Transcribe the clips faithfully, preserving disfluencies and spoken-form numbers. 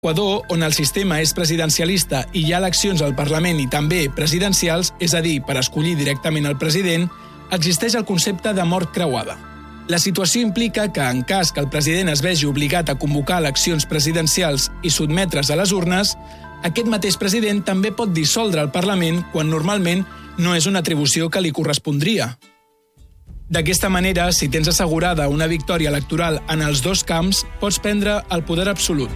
Equador, on el sistema és presidencialista i hi ha eleccions al Parlament i també presidencials, és a dir, per escollir directament el president, existeix el concepte de mort creuada. La situació implica que, en cas que el president es vegi obligat a convocar eleccions presidencials i sotmetre's a les urnes, aquest mateix president també pot dissoldre el Parlament quan normalment no és una atribució que li correspondria. D'aquesta manera, si tens assegurada una victòria electoral en els dos camps, pots prendre el poder absolut.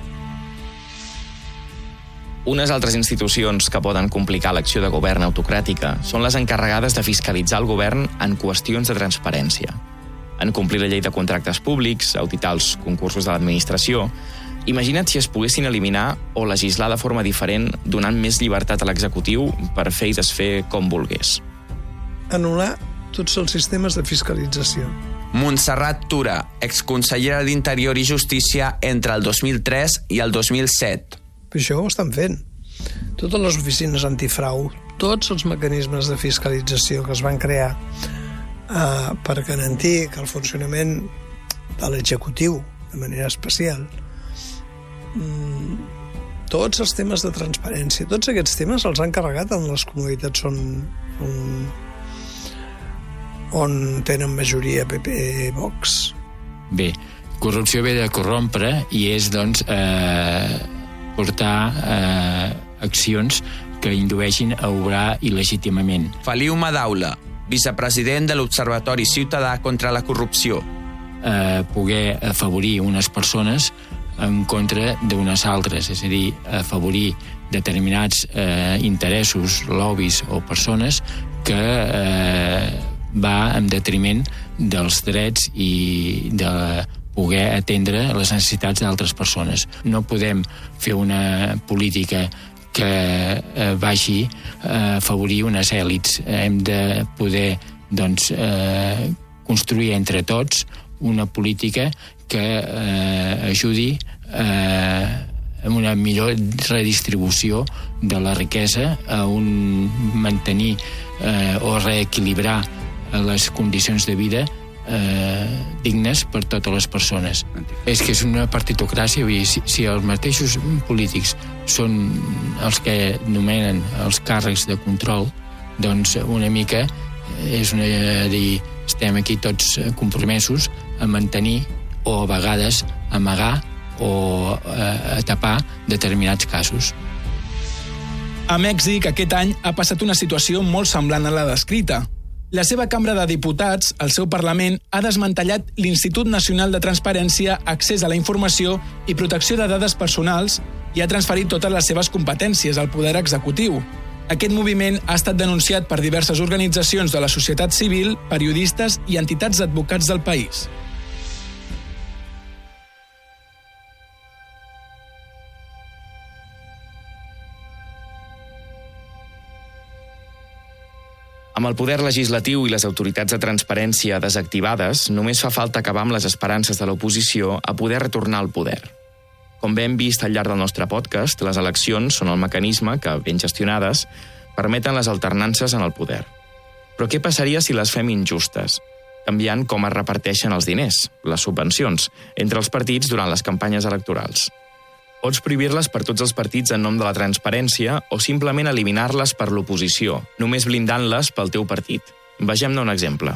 Unes altres institucions que poden complicar l'acció de govern autocràtica són les encarregades de fiscalitzar el govern en qüestions de transparència. En complir la llei de contractes públics, auditar els concursos de l'administració. Imagina't si es poguessin eliminar o legislar de forma diferent, donant més llibertat a l'executiu per fer i desfer com volgués. Anul·lar tots els sistemes de fiscalització. Montserrat Tura, exconsellera d'Interior i Justícia entre el dos mil tres i el dos mil set. Però això ho estan fent. Totes les oficines antifrau, tots els mecanismes de fiscalització que es van crear eh, per garantir que el funcionament de l'executiu, de manera especial, mm, tots els temes de transparència, tots aquests temes els han carregat en les comunitats on, on, on tenen majoria P P i Vox. Bé, corrupció ve de corrompre i és, doncs, eh, portar eh, accions que indueixin a obrar il·legítimament. Feliu Madaula, vicepresident de l'Observatori Ciutadà contra la Corrupció. Eh, poder afavorir unes persones en contra d'unes altres, és a dir, afavorir determinats eh, interessos, lobbies o persones que eh, va en detriment dels drets i de poder atendre les necessitats d'altres persones. No podem fer una política que eh, vagi a afavorir unes èlits. Hem de poder, doncs, eh, construir entre tots una política que eh, ajudi eh, a una millor redistribució de la riquesa, a un mantenir eh, o reequilibrar les condicions de vida Eh, dignes per totes les persones. És que és una partitocràcia, vull dir, si, si els mateixos polítics són els que nomenen els càrrecs de control, doncs una mica és una dir, estem aquí tots compromesos a mantenir o a vegades amagar o a, a tapar determinats casos. A Mèxic aquest any ha passat una situació molt semblant a la descrita. La seva Cambra de Diputats, el seu Parlament, ha desmantellat l'Institut Nacional de Transparència, Accés a la Informació i Protecció de Dades Personals i ha transferit totes les seves competències al poder executiu. Aquest moviment ha estat denunciat per diverses organitzacions de la societat civil, periodistes i entitats d'advocats del país. Amb el poder legislatiu i les autoritats de transparència desactivades, només fa falta acabar amb les esperances de l'oposició a poder retornar al poder. Com bé hem vist al llarg del nostre podcast, les eleccions són el mecanisme que, ben gestionades, permeten les alternances en el poder. Però què passaria si les fem injustes, canviant com es reparteixen els diners, les subvencions, entre els partits durant les campanyes electorals? Pots prohibir-les per tots els partits en nom de la transparència o simplement eliminar-les per l'oposició, només blindant-les pel teu partit. Vegem-ne un exemple.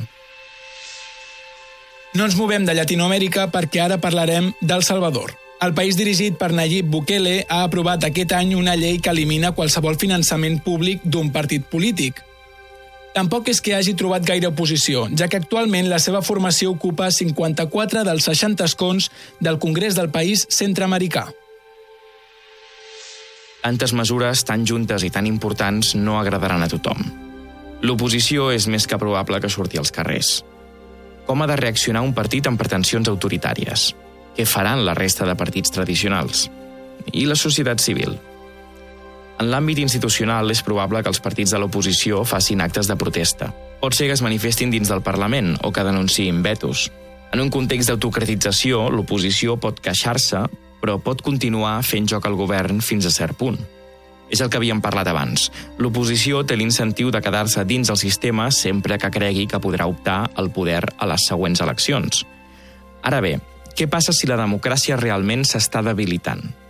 No ens movem de Llatinoamèrica perquè ara parlarem d'El Salvador. El país dirigit per Nayib Bukele ha aprovat aquest any una llei que elimina qualsevol finançament públic d'un partit polític. Tampoc és que hagi trobat gaire oposició, ja que actualment la seva formació ocupa cinquanta-quatre dels seixanta escons del Congrés del país centreamericà. Tantes mesures tan juntes i tan importants no agradaran a tothom. L'oposició és més que probable que surti als carrers. Com ha de reaccionar un partit amb pretensions autoritàries? Què faran la resta de partits tradicionals? I la societat civil? En l'àmbit institucional és probable que els partits de l'oposició facin actes de protesta. Pot ser que es manifestin dins del Parlament o que denunciïn vetos. En un context d'autocratització, l'oposició pot queixar-se, però pot continuar fent joc al govern fins a cert punt. És el que havíem parlat abans. L'oposició té l'incentiu de quedar-se dins el sistema sempre que cregui que podrà optar al poder a les següents eleccions. Ara bé, què passa si la democràcia realment s'està debilitant?